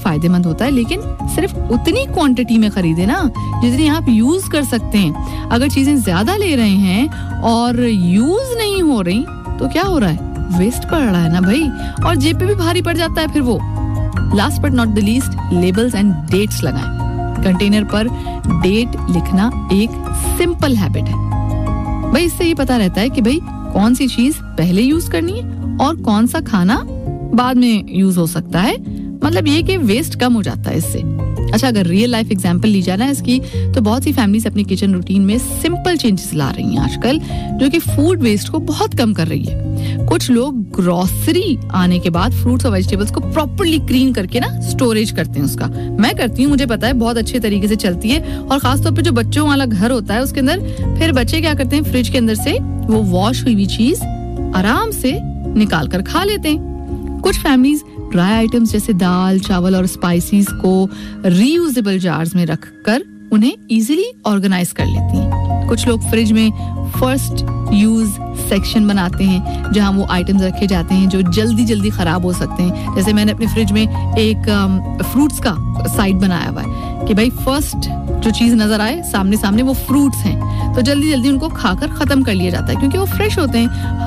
फायदेमंद होता है, लेकिन सिर्फ उतनी क्वांटिटी में खरीदे ना जितनी आप यूज कर सकते हैं। अगर चीजें ज्यादा ले रहे हैं और यूज नहीं हो रही तो क्या हो रहा है, वेस्ट पड़ रहा है ना भाई, और जेब पे भी भारी पड़ जाता है फिर वो। Last but not the least, labels and dates लगाएं। कंटेनर पर डेट लिखना एक सिंपल हैबिट है भाई। इससे ये पता रहता है कि भाई कौन सी चीज पहले यूज करनी है और कौन सा खाना बाद में यूज हो सकता है। मतलब ये कि वेस्ट कम हो जाता है इससे। अच्छा, अगर रियल लाइफ एग्जांपल ली जाए ना इसकी, तो बहुत सी फैमिलीज अपनी किचन रूटीन में सिंपल चेंजेस ला रही हैं आजकल, जो कि फूड वेस्ट को बहुत कम कर रही है। कुछ लोग ग्रोसरी आने के बाद फ्रूट्स और वेजिटेबल्स को प्रॉपर्ली क्लीन करके ना स्टोरेज करते हैं उसका। मैं करती हूँ, मुझे पता है बहुत अच्छे तरीके से चलती है। और खासतौर पे जो बच्चों वाला घर होता है उसके अंदर फिर बच्चे क्या करते हैं, फ्रिज के अंदर से वो वॉश हुई हुई चीज आराम से निकाल कर खा लेते हैं। कुछ फैमिलीज ड्राई आइटम्स जैसे दाल, चावल और स्पाइसेस को रीयूजेबल जार्स में रखकर उन्हें इजीली ऑर्गेनाइज कर लेती हैं। कुछ लोग फ्रिज में फर्स्ट यूज सेक्शन बनाते हैं जहां वो आइटम्स रखे जाते हैं जो जल्दी जल्दी खराब हो सकते हैं। जैसे मैंने अपने फ्रिज में एक फ्रूट्स का साइड बनाया हुआ है कि भाई फर्स्ट जो चीज नजर आए सामने सामने वो फ्रूट्स हैं, तो जल्दी जल्दी उनको खाकर खत्म कर लिया जाता है क्योंकि वो फ्रेश होते हैं।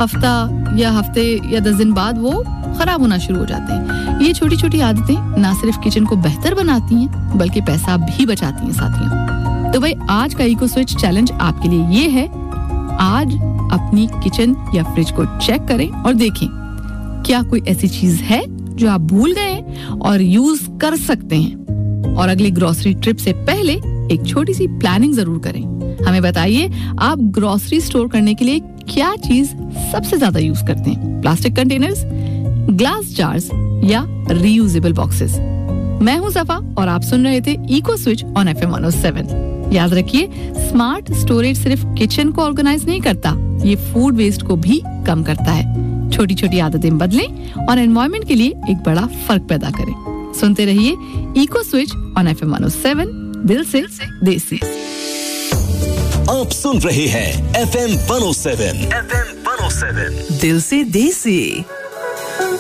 हफ्ते या 10 दिन बाद वो खराब होना शुरू हो जाते हैं। ये छोटी छोटी आदतें ना सिर्फ किचन को बेहतर बनाती हैं बल्कि पैसा भी बचाती हैं साथियों। तो भाई आज का इको स्विच चैलेंज आपके लिए ये है, आज अपनी किचन या फ्रिज को चेक करें और देखें क्या कोई ऐसी चीज है जो आप भूल गए हैं और यूज कर सकते हैं। और अगली ग्रोसरी ट्रिप से पहले एक छोटी सी प्लानिंग जरूर करें। हमें बताइए आप ग्रोसरी स्टोर करने के लिए क्या चीज सबसे ज्यादा यूज करते हैं, प्लास्टिक कंटेनर्स, ग्लास जार्स या रीयूजेबल बॉक्सेस। मैं हूं सफा और आप सुन रहे थे इको स्विच ऑन FM 107। याद रखिए, स्मार्ट स्टोरेज सिर्फ किचन को ऑर्गेनाइज नहीं करता, ये फूड वेस्ट को भी कम करता है। छोटी छोटी आदतें बदलें और एनवायरनमेंट के लिए एक बड़ा फर्क पैदा करें। सुनते रहिए इको स्विच ऑन FM 107, दिल से देसी। आप सुन रहे हैं FM 107, दिल से देसी।